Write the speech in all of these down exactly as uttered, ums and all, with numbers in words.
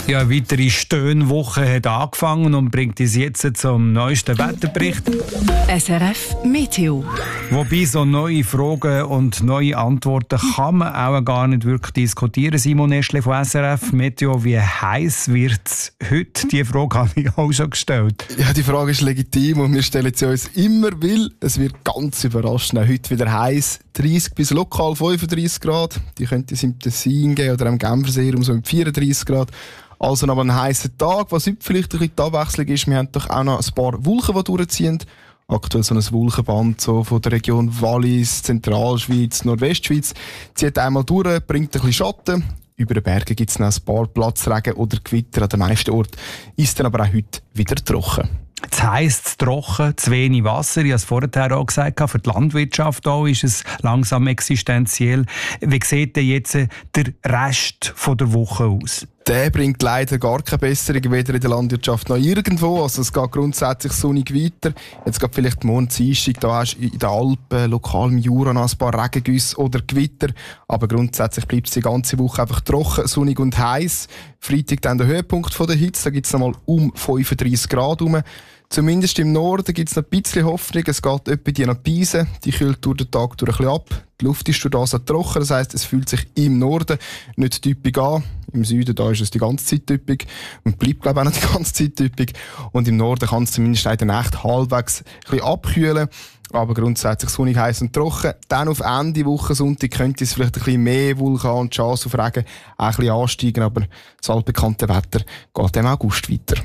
Ja, eine weitere Stöhnwoche hat angefangen und bringt uns jetzt zum neuesten Wetterbericht. S R F Meteo. Wobei so neue Fragen und neue Antworten kann man auch gar nicht wirklich diskutieren. Simon Eschle von S R F Meteo, wie heiß wird es heute? Diese Frage habe ich auch schon gestellt. Ja, die Frage ist legitim und wir stellen sie uns immer, weil es wird ganz überraschend. Heute wieder heiß, dreißig bis lokal fünfunddreißig Grad. Die könnte es im Tessin geben oder am Genfersee um so mit vierunddreißig Grad. Also noch ein heißer Tag. Was heute vielleicht ein bisschen die Abwechslung ist, wir haben doch auch noch ein paar Wolken, die durchziehen. Aktuell so ein Wolkenband so von der Region Wallis, Zentralschweiz, Nordwestschweiz. Zieht einmal durch, bringt ein bisschen Schatten. Über den Bergen gibt es noch ein paar Platzregen oder Gewitter an den meisten Orten. Ist dann aber auch heute wieder trocken. Es heisst trocken, zu wenig Wasser. Ich habe es vorher auch gesagt, für die Landwirtschaft auch ist es langsam existenziell. Wie sieht denn jetzt der Rest der Woche aus? Der bringt leider gar keine Besserung, weder in der Landwirtschaft noch irgendwo. Also es geht grundsätzlich sonnig weiter. Jetzt geht vielleicht morgen Dienstag, da hast du in den Alpen, lokal im Jura noch ein paar Regengüsse oder Gewitter. Aber grundsätzlich bleibt es die ganze Woche einfach trocken, sonnig und heiß. Freitag dann der Höhepunkt der Hitze, da gibt es nochmal um fünfunddreißig Grad rum. Zumindest im Norden gibt es noch ein bisschen Hoffnung. Es geht etwa die nach Pisen. Die kühlt durch den Tag durch ein bisschen ab. Die Luft ist durch das auch trocken. Das heisst, es fühlt sich im Norden nicht typisch an. Im Süden da ist es die ganze Zeit typisch. Und bleibt, glaube ich, auch noch die ganze Zeit typisch. Und im Norden kann es zumindest in der Nacht halbwegs ein bisschen abkühlen. Aber grundsätzlich sonnig, heiß und trocken. Dann auf Ende Woche, Sonntag, könnte es vielleicht ein bisschen mehr Wolken und die Chance auf Regen auch ein bisschen ansteigen. Aber das altbekannte Wetter geht im August weiter.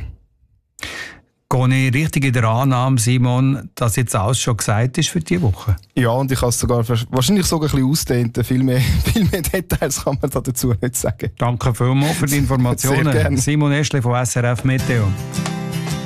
Gehe ich richtig in der Annahme, Simon, dass jetzt alles schon gesagt ist für diese Woche? Ja, und ich kann es sogar wahrscheinlich sogar ein bisschen ausdehnen. Viel mehr, viel mehr Details kann man da dazu nicht sagen. Danke vielmals für die Informationen. Sehr gerne. Simon Eschle von S R F Meteo.